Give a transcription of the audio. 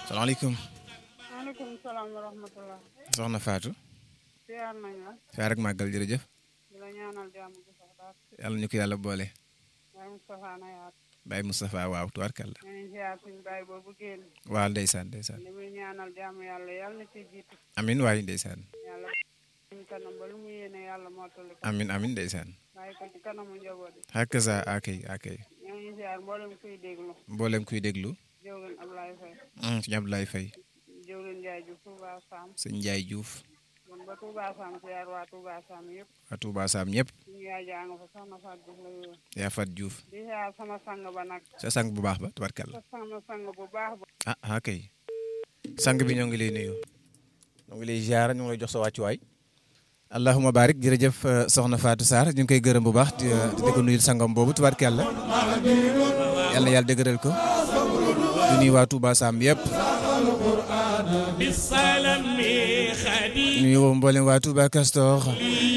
salaamaaleykum. maaleykum salaam wa rahmatulah. soxna Fatou. ziar nañ la. Faar ak màggal jërëjëf. di la ñaanal jàmm bu sax daal. yàlla ñu ko yàlla boole. Baye Moustapha na yaat. Baye Moustapha waaw tubaarkàlla. ñu ngi ziar suñu baay boobu génn. waaw ndeysaan ndeysaan. li muy ñaanal jàmm yàlla yàlla na ci jiitu. amin waaye ndeysaan. yàlla ñu kanam ba lu mu yéene yàlla mottali ko. amin amin ndeysaan. bàyyi ko ci kanamu njaboot yi. xàkk sa akay akay. ñu ngi ziar mboolem kuy déglu. mboolem kuy déglu. Jowrin Ablaye Faye. sëñ Abdoulaye Faye. Jowrin Ndiaye Diouf Touba Sam. sëñ Ndiaye Diouf. man ba Touba Sam ziar waa Touba Sam yëpp. waa Touba Sam ñëpp. suñu yaay jaa nga fa soxna Fatou Diouf la yoon. yaa Fat Diouf. di ziar sama sang ba nag. sa sang bu baax ba tubaarkàlla. sama sang bu baax ba. akay. sang bi ñoo ngi lay nuyu. ñoo ngi lay ziar ñu ngi lay jox sa wàccuwaay. allahuma barik jërëjëf soxna Fatou Sarr ñu ngi koy gërëm bu baax di ko nuyul sangam boobu tubaarkàlla. yàlla na yàlla dëgëral ko. di nuyu waa Touba Sam yëpp. nuyu mboolem waa Touba Castor.